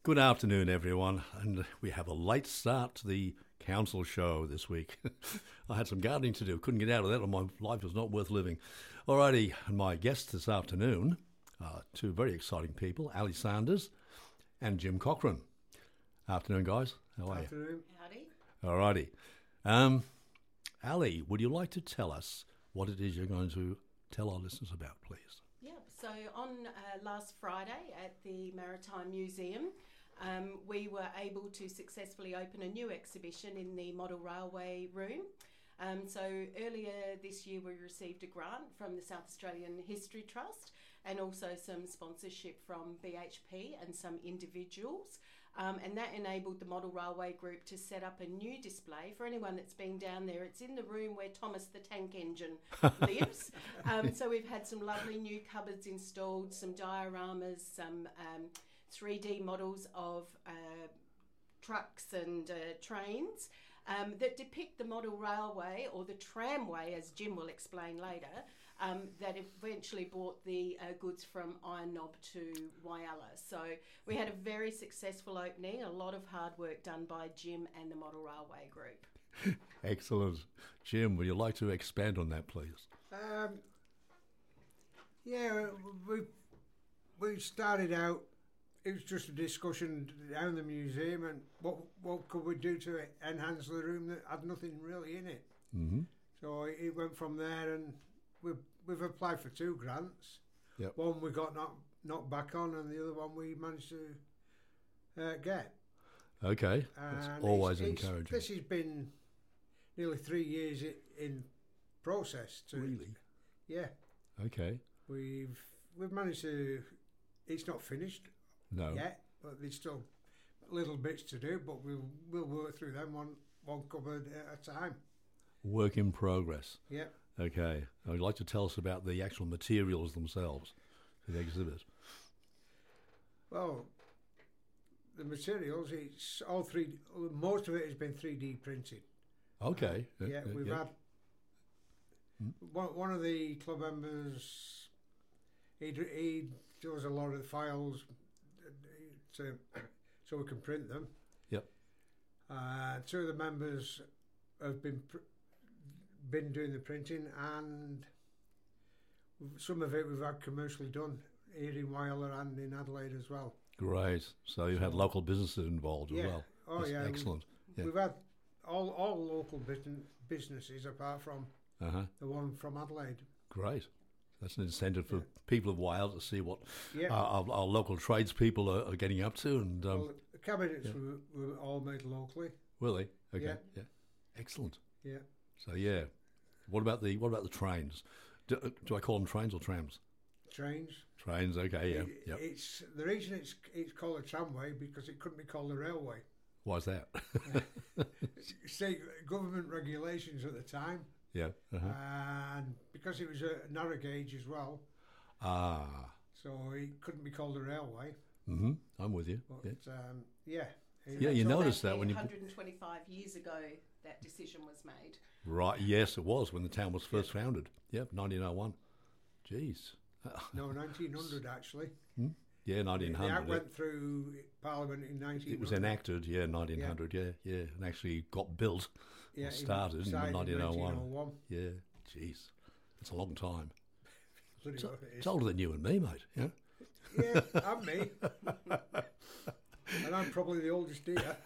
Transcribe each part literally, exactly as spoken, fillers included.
Good afternoon, everyone, and we have a late start to the council show this week. I had some gardening to do, couldn't get out of that, or my life was not worth living. Alrighty, and my guests this afternoon are two very exciting people, Ali Sanders and Jim Cochran. Afternoon, guys. How are Afternoon. Howdy. you? Alrighty. Um, Ali, would you like to tell us what it is you're going to tell our listeners about, please? Yeah, so on uh, last Friday at the Maritime Museum, um, we were able to successfully open a new exhibition in the Model Railway Room. Um, so earlier this year we received a grant from the South Australian History Trust and also some sponsorship from B H P and some individuals. Um, and that enabled the Model Railway Group to set up a new display. For anyone that's been down there, it's in the room where Thomas the Tank Engine lives. Um, so we've had some lovely new cupboards installed, some dioramas, some um, three D models of uh, trucks and uh, trains um, that depict the model railway, or the tramway, as Jim will explain later, Um, that eventually brought the uh, goods from Iron Knob to Whyalla. So we had a very successful opening, a lot of hard work done by Jim and the Model Railway Group. Excellent. Jim, would you like to expand on that, please? Um, yeah, we we started out. It was just a discussion down the museum and what what could we do to enhance the room that had nothing really in it. Mm-hmm. So it went from there, and we've we've applied for two grants. Yep. One we got knocked knocked back on, and the other one we managed to uh, get. Okay, that's And always it's- it's- encouraging. This has been nearly three years i- in process. To, Really? Yeah, Okay. we've we've managed to. It's not finished No. yet, but there's still little bits to do. But we'll we'll work through them one one cupboard at a time. Work in progress. Yeah. Okay. I'd like to tell us about the actual materials themselves for the exhibit. Well, the materials. It's all three. Most of it has been three D printed. Okay. Uh, yeah, we've had one, one of the club members. He d- he does a lot of the files, uh, to, so we can print them. Yep. Uh, two of the members have been pr- been doing the printing, and some of it we've had commercially done here in Whyalla and in Adelaide as well. Great. So you had So- local businesses involved Yeah. as well. Oh That's yeah, we- excellent. Yeah. We've had all all local business, businesses apart from Uh huh. the one from Adelaide. Great. That's an incentive for Yeah. people of Wales to see what Yeah. our, our, our local tradespeople are, are getting up to, and um, well, the cabinets yeah. were, were all made locally. will they? Okay. Yeah. Yeah. Excellent. Yeah. So yeah. What about the what about the trains? Do, do I call them trains or trams? Trains. Trains. Okay. Yeah. It- Yep. It's the reason it's it's called a tramway because it couldn't be called a railway. Why's that? Say government regulations at the time, yeah. Uh-huh. and because it was a narrow gauge as well, Ah. so it couldn't be called a railway. Mm-hmm. I'm with you. But Yeah. um, yeah, it- Yeah, you Until noticed back that when there, you- one hundred twenty-five years ago that decision was made. Right. Yes, it was when the town was first founded. Yep. nineteen oh one. Jeez. no nineteen hundred actually. Yeah. The nineteen act hundred. went through Parliament in nineteen hundred. It was enacted. Yeah. nineteen hundred. Yeah. Yeah. And actually got built. Yeah, or it started in started nineteen oh one. nineteen oh one. Yeah. Jeez. It's a long time. Bloody It's, well it is. it's older than you and me, mate. Yeah. Yeah, and me. And I'm probably the oldest here.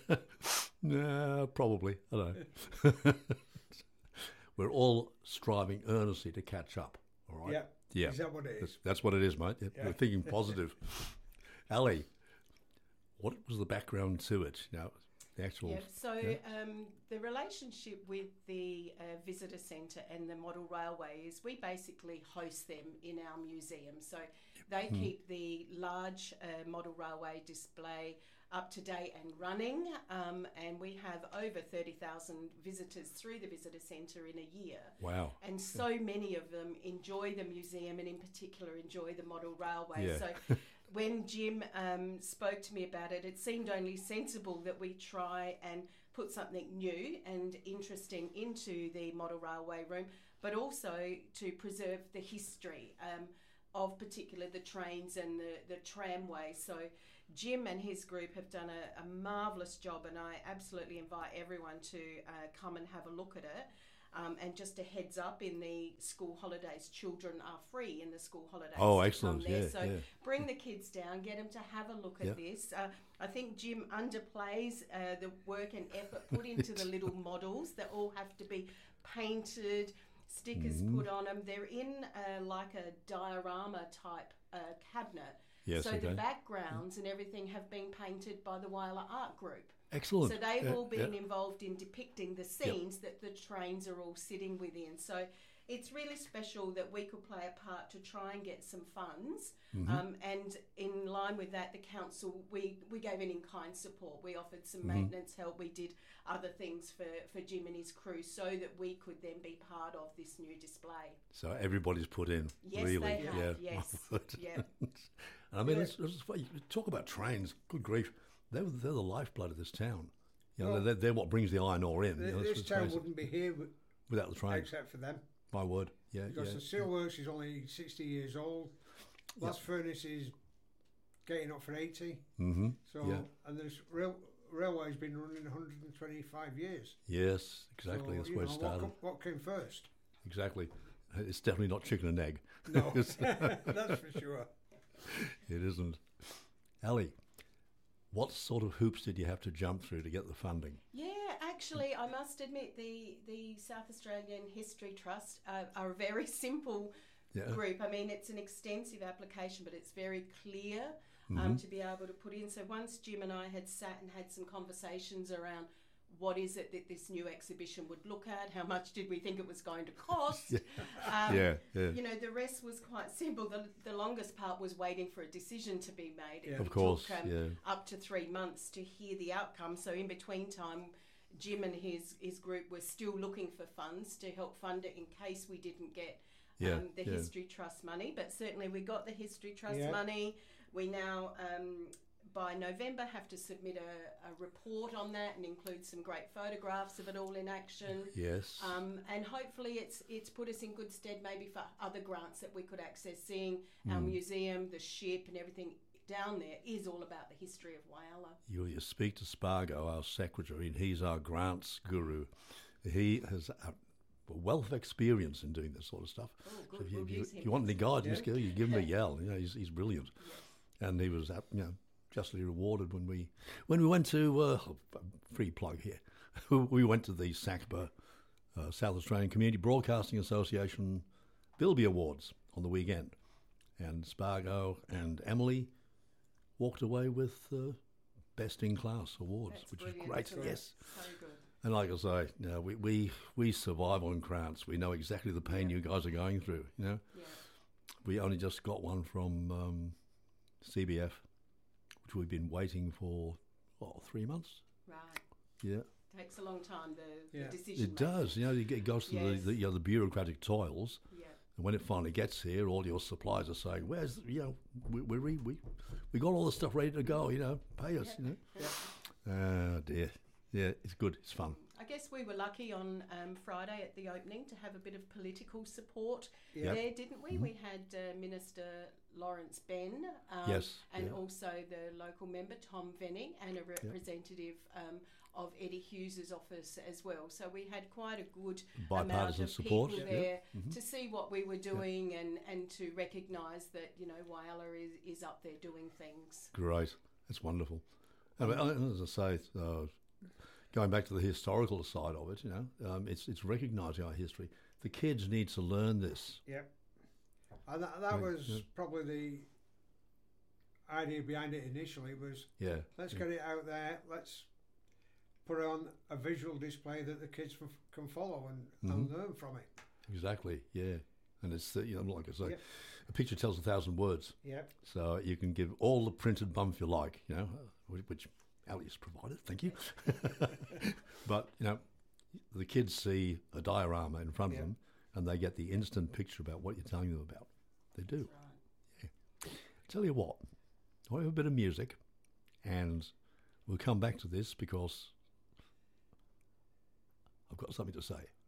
No, probably. I don't know. We're all striving earnestly to catch up. All right. Yeah. Yeah. Is that what it That's, is? that's what it is, mate. Yeah, Yeah. We're thinking positive. Ali, what was the background to it? You know, the actual. Yeah, so yeah. um, the relationship with the uh, visitor centre and the model railway is we basically host them in our museum. So they Hmm. keep the large uh, model railway display up to date and running, um, and we have over thirty thousand visitors through the visitor centre in a year. Wow. And so many of them enjoy the museum, and in particular enjoy the model railway. Yeah. So when Jim um, spoke to me about it, it seemed only sensible that we try and put something new and interesting into the model railway room, but also to preserve the history. Um, of particular the trains and the, the tramway. So Jim and his group have done a, a marvellous job, and I absolutely invite everyone to uh, come and have a look at it. Um, and just a heads up, in the school holidays, children are free in the school holidays. Oh, to excellent! Come there. Yeah, so yeah. bring the kids down, get them to have a look at Yeah. this. Uh, I think Jim underplays uh, the work and effort put into the little models that all have to be painted, stickers Mhm. put on them. They're in uh, like a diorama type uh, cabinet. Yes, so okay. the backgrounds and everything have been painted by the Whyalla Art Group. Excellent. So they've Yeah, all been yeah. involved in depicting the scenes that the trains are all sitting within. So it's really special that we could play a part to try and get some funds. Mm-hmm. Um, and in line with that, the council, we, we gave an in-kind support. We offered some Mm-hmm. maintenance help. We did other things for, for Jim and his crew so that we could then be part of this new display. So everybody's put in. Yes, really. they have, Yeah. yes. My word. Yeah. And I mean, Yeah. it's, it's, funny, you talk about trains. Good grief, they're, they're the lifeblood of this town. You know, Well, they're, they're what brings the iron ore in. Th- you know, let's this just town face it, wouldn't be here w- without the train. except for them. My word. Yeah, Because yeah. the steelworks is only sixty years old. Last furnace is getting up for eighty. Mm-hmm. So, Yeah. and this rail, railway's been running one hundred twenty-five years. Yes, exactly. So, That's you where it know, what, started. come, what came first? Exactly. It's definitely not chicken and egg. No, that's for sure. It isn't. Ali, what sort of hoops did you have to jump through to get the funding? Yeah, actually, I must admit the, the South Australian History Trust uh, are a very simple Yeah. group. I mean, it's an extensive application, but it's very clear um, Mm-hmm. to be able to put in. So once Jim and I had sat and had some conversations around what is it that this new exhibition would look at, how much did we think it was going to cost, um, Yeah, yeah. you know, the rest was quite simple. The, the longest part was waiting for a decision to be made. Yeah. It Of course, took, um, yeah. up to three months to hear the outcome. So in between time, Jim and his, his group were still looking for funds to help fund it in case we didn't get Yeah, um, the yeah. History Trust money. But certainly we got the History Trust Yeah. money. We now, um, by November, have to submit a, a report on that and include some great photographs of it all in action. Yes. Um, and hopefully it's it's put us in good stead maybe for other grants that we could access. Seeing our Hmm. museum, the ship and everything down there is all about the history of Whyalla. You, you speak to Spargo, our secretary, and he's our grants guru. He has a a wealth of experience in doing this sort of stuff. Oh, So good. if you, We'll if you, use if him. you want any guidance, Yeah. you give him a yell. You know, he's, he's brilliant. And he was, uh, you know, justly rewarded when we when we went to uh, free plug here. We went to the S A C B A, uh, South Australian Community Broadcasting Association Bilby Awards on the weekend, and Spargo and Emily walked away with uh, Best in Class awards, That's which brilliant, is great. isn't it? Yes. So good. And like I say, you know, we, we we survive on grants. We know exactly the pain Yeah. you guys are going through. You know, Yeah. we only just got one from um, C B F, which we've been waiting for, what, three months? Right. Yeah, Takes a long time, the, Yeah. the decision. it does. You know, it get- goes through Yes. the, the, you know, the bureaucratic toils, Yeah. and when it finally gets here, all your suppliers are saying, "Where's the- you know, we we we we, we got all the stuff ready to go. You know, pay us." You know, oh dear. Yeah, it's good. It's fun. I guess we were lucky on um, Friday at the opening to have a bit of political support Yeah. there, didn't we? We had uh, Minister Lawrence Ben, um, Yes, and yeah. also the local member Tom Venning, and a representative um, of Eddie Hughes's office as well. So we had quite a good amount Bipartisan of support. people Yeah. there Mhm. to see what we were doing and, and to recognise that, you know, Whyalla is, is up there doing things. Great. That's wonderful. And and as I say, uh, going back to the historical side of it, you know, um, it's it's recognising our history. The kids need to learn this. Yep. And that, that Right, was yeah. probably the idea behind it initially was Yeah. let's yeah. get it out there, let's put it on a visual display that the kids f- can follow and, and Mhm. learn from it. Exactly. Yeah. And it's, uh, you know, like I say, Yep. a picture tells a thousand words. Yep. So you can give all the printed bump you like, you know, uh, which Ali's provided. Thank you. But, you know, the kids see a diorama in front Yeah. of them and they get the instant picture about what you're telling them about. They do. Right. Tell you what, I have a bit of music, and we'll come back to this because I've got something to say.